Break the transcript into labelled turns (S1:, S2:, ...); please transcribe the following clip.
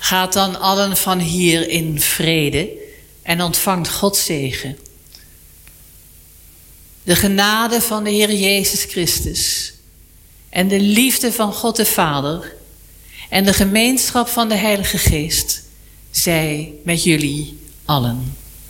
S1: Gaat dan allen van hier in vrede en ontvangt Gods zegen. De genade van de Heer Jezus Christus en de liefde van God de Vader en de gemeenschap van de Heilige Geest zij met jullie allen.